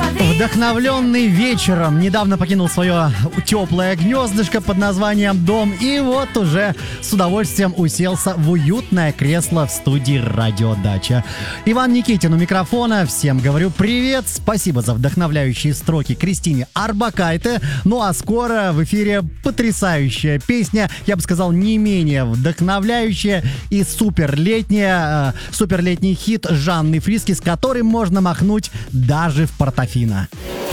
Вдохновленный вечером недавно покинул свое теплое гнездышко под названием «Дом» и вот уже с удовольствием уселся в уютное кресло в студии «Радиодача». Иван Никитин у микрофона. Всем говорю привет. Спасибо за вдохновляющие строки Кристине Арбакайте. Ну а скоро в эфире потрясающая песня, я бы сказал, не менее вдохновляющая и суперлетний хит Жанны Фриске, с которым можно махнуть даже в Портофино.